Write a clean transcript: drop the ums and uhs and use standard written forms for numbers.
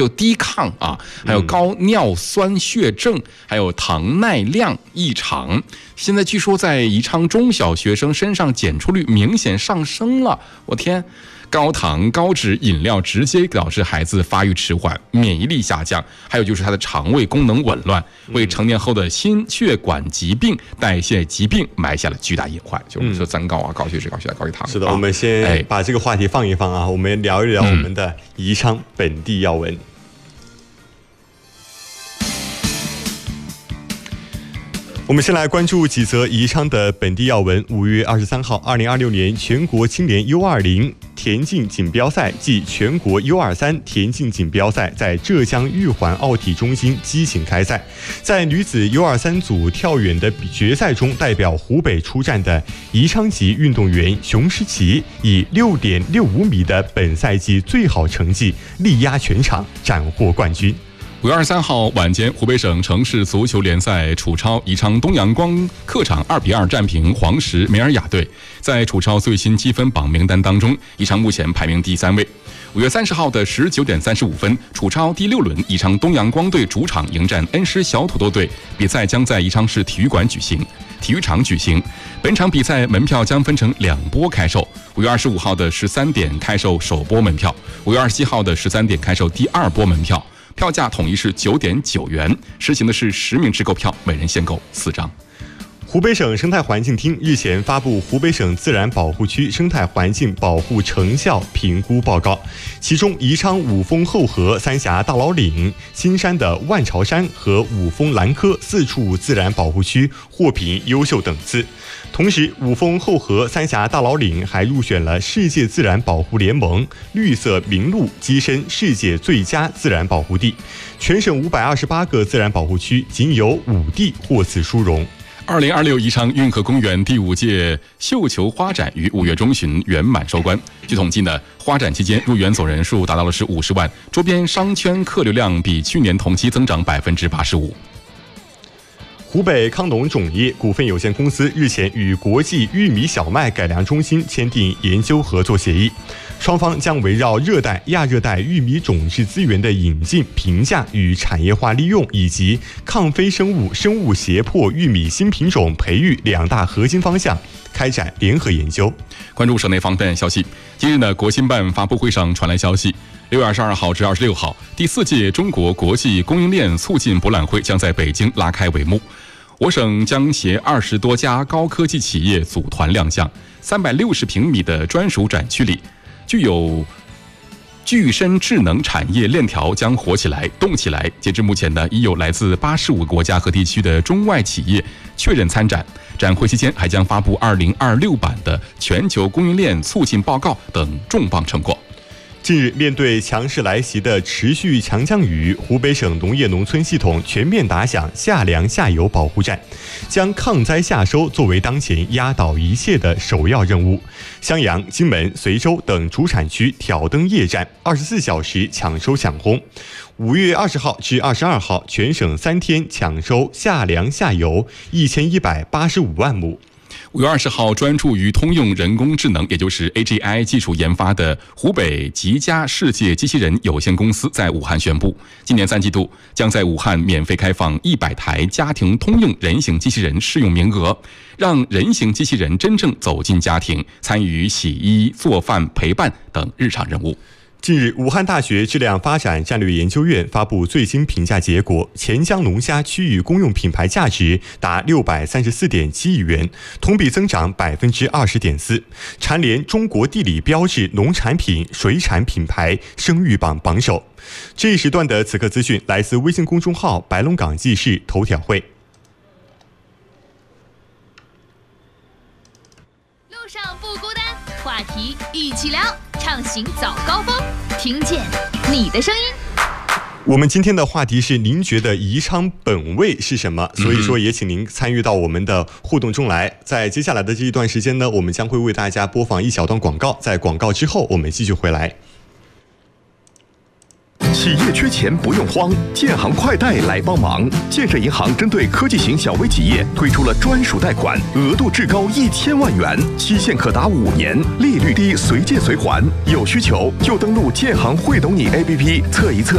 就低抗啊，还有高尿酸血症，还有糖耐量异常。现在据说在宜昌中小学生身上检出率明显上升了，我天！高糖高脂饮料直接导致孩子发育迟缓、免疫力下降，还有就是他的肠胃功能紊乱，为成年后的心血管疾病、代谢疾病埋下了巨大隐患。就我们说三高啊，高血脂、高血压、高血糖。 是的，我们先把这个话题放一放啊，我们聊一聊我们的宜昌本地要闻。我们先来关注几则宜昌的本地要闻。5月23号，2026年全国青联 U20 田径锦标赛暨全国 U23 田径锦标赛在浙江玉环奥体中心激情开赛。在女子 U23 组跳远的决赛中，代表湖北出战的宜昌籍运动员熊诗琪以 6.65 米的本赛季最好成绩力压全场，斩获冠军。 5月23号晚间，湖北省城市足球联赛楚超宜昌东阳光客场2-2战平黄石梅尔雅队。在楚超最新积分榜名单当中，宜昌目前排名第3位。5月30号的19点35分，楚超第6轮，宜昌东阳光队主场迎战恩施小土豆队，比赛将在宜昌市体育场举行。本场比赛门票将分成2波开售，5月25号的13点开售首波门票，5月27号的13点开售第2波门票。票价统一是9.9元，实行的是10名制购票，每人限购4张。 湖北省生态环境厅日前发布湖北省自然保护区生态环境保护成效评估报告，其中宜昌五峰后河、三峡大老岭、新山的万朝山和五峰兰科4处自然保护区获评优秀等次。同时，五峰后河、三峡大老岭还入选了世界自然保护联盟绿色名录跻身世界最佳自然保护地。全省528个自然保护区仅有5地获此殊荣。 2026宜昌运河公园第5届绣球花展于5月中旬圆满收官。据统计呢，花展期间入园总人数达到了是50万，周边商圈客流量比去年同期增长85%。 湖北康农种业股份有限公司日前与国际玉米小麦改良中心签订研究合作协议，双方将围绕热带、亚热带玉米种质资源的引进、评价与产业化利用，以及抗非生物胁迫玉米新品种培育2大核心方向开展联合研究。 关注省内方面消息，今日呢，国新办发布会上传来消息，6月22号至26号，第4届中国国际供应链促进博览会将在北京拉开帷幕。我省将携20多家高科技企业组团亮相，360平米的专属展区里，具有具身智能产业链条将活起来、动起来。截至目前呢，已有来自85个国家和地区的中外企业确认参展。展会期间还将发布2026版的全球供应链促进报告等重磅成果。 近日，面对强势来袭的持续强降雨，湖北省农业农村系统全面打响夏粮夏游保护战，将抗灾夏收作为当前压倒一切的首要任务。襄阳、荆门、随州等主产区挑灯夜战，24小时抢收抢烘。5月20号至22号，全省3天抢收夏粮夏游1185万亩。 5月20号，专注于通用人工智能，也就是 AGI 技术研发的湖北吉嘉世界机器人有限公司在武汉宣布，今年3季度将在武汉免费开放100台家庭通用人形机器人试用名额，让人形机器人真正走进家庭，参与洗衣、做饭、陪伴等日常任务。 近日，武汉大学质量发展战略研究院发布最新评价结果，钱江龙虾区域公用品牌价值达634.7亿元，同比增长20.4%，蝉联中国地理标志农产品、水产品牌声誉榜榜首。这一时段的此刻资讯来自微信公众号白龙港记事头条会。 路上不孤单，话题一起聊，畅行早高峰，听见你的声音。 我们今天的话题是您觉得宜昌本味是什么？所以说也请您参与到我们的互动中来。在接下来的这一段时间呢，我们将会为大家播放一小段广告，在广告之后我们继续回来。 企业缺钱不用慌，建行快贷来帮忙。建设银行针对科技型小微企业推出了专属贷款，额度至高1000万元，期限可达5年，利率低，随借随还。有需求就登录建行会懂你 APP 测一测